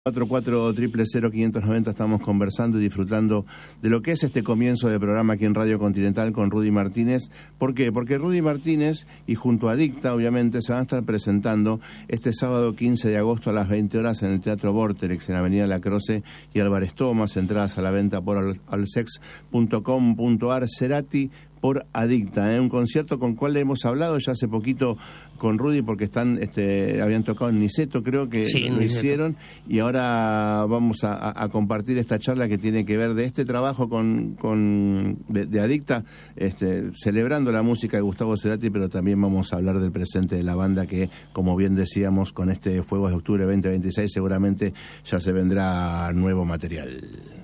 44000590 estamos conversando y disfrutando de lo que es este comienzo de programa aquí en Radio Continental con Rudy Martínez. ¿Por qué? Porque Rudy Martínez y junto a Dicta, obviamente, se van a estar presentando este sábado 15 de agosto a las 20 horas en el Teatro Vorterix, en Avenida La Croce y Álvarez Thomas. Entradas a la venta por alsex.com.ar. Cerati por Adicta, un concierto con cual hemos hablado ya hace poquito con Rudy, porque habían tocado en Niceto, creo que sí, lo hicieron, y ahora vamos a compartir esta charla que tiene que ver de este trabajo de Adicta, celebrando la música de Gustavo Cerati, pero también vamos a hablar del presente de la banda que, como bien decíamos, con este Fuegos de Octubre 2026 seguramente ya se vendrá nuevo material.